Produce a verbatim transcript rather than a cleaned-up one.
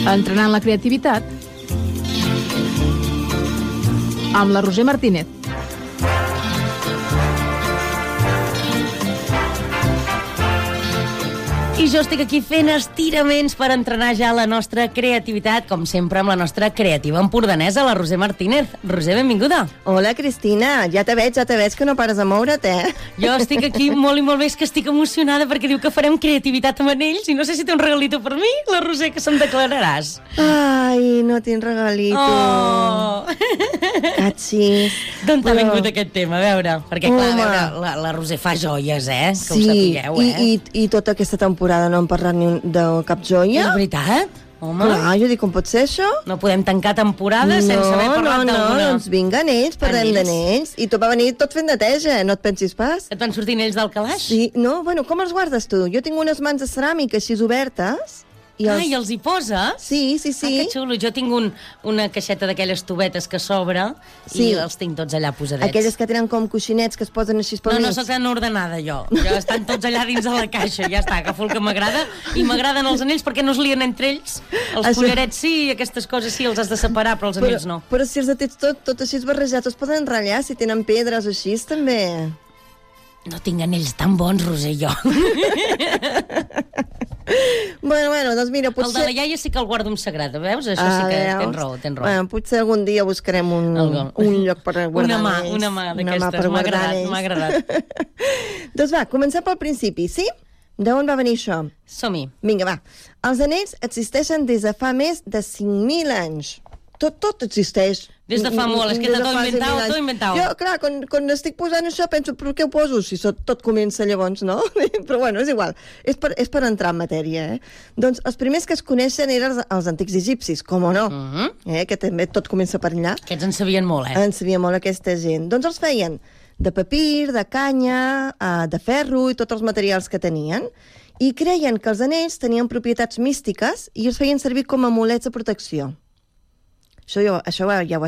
Entrenant la creativitat amb la Roser Martínez. I jo estic aquí fent estiraments per entrenar ja la nostra creativitat, com sempre amb la nostra creativa empordanesa, la Roser Martínez. Roser, benvinguda. Hola, Cristina. Ja te veig, ja te veig que no pares de moure't, eh? Jo estic aquí molt i molt més, que estic emocionada perquè diu que farem creativitat amb anells i no sé si té un regalito per mi, la Roser, que se'm declararàs. Ai, no tinc regalito. Oh! Catxis. D'on t'ha Però... vingut aquest tema? A veure, perquè clar, a Home. veure, la, la Roser fa joies, eh? Que Sí, ho sapigueu, eh? i, i, i tota aquesta temporada no hem parlat ni un- de cap joia. És veritat? Home, Clar, jo dic, com pot ser això? no podem tancar temporada sense haver parlat no, no, d'alguna. doncs vinga, anells, parlem Anells. d'anells. I tot va venir tot fent neteja, no et pensis pas? Et van sortir anells del calaix? Sí, no, bueno, com els guardes tu? Jo tinc unes mans de ceràmica així obertes. I Ah, els... i els hi poses? Sí, sí, sí. Ah, que xulo. Jo tinc un, una caixeta d'aquelles tubetes que s'obre Sí. i els tinc tots allà posadets. Aquelles que tenen com coixinets que es posen així per No, mig. no sóc tan ordenada, jo. Jo estan tots allà dins de la caixa, ja està, agafo el que m'agrada, i m'agraden els anells perquè no es lien entre ells. Els Això- collarets sí, i aquestes coses sí, els has de separar, però els Però, anells no. però si els tens tot, tot així barrejats, es poden enrotllar, si tenen pedres o així, també. No tinc anells tan bons, Roser, jo. Bueno, bueno, doncs mira, El de potser... la iaia sí que el guardo amb sagrada, veus? Això sí que veus? tens raó, tens raó. Bueno, potser algun dia buscarem un, Algo. un lloc per guardar Una mà, anells. una mà Una mà d'aquestes, per m'ha guardar agradat, anells. m'ha agradat. Doncs va, comencem pel principi, sí? D'on va venir això? Som-hi. Vinga, va. Els anells existeixen des de fa més de cinc mil anys. Tot, tot existeix. Des de fa molt, és que Des de tot fa inventau, cinc mil anys. tot inventau. Jo, clar, quan, quan estic posant això penso, però què ho poso? Si tot, tot comença llavors, no? Però bueno, és igual. És per, és per entrar en matèria, eh? Doncs els primers que es coneixen eren els, els antics egipcis, com o no? Uh -huh. eh? Que també tot comença per allà. Aquests en sabien molt, eh? En sabia molt aquesta gent. Doncs els feien de papir, de canya, eh, de ferro i tots els materials que tenien. I creien que els anells tenien propietats místiques i els feien servir com a amulets de protecció. Això, jo, això ja ho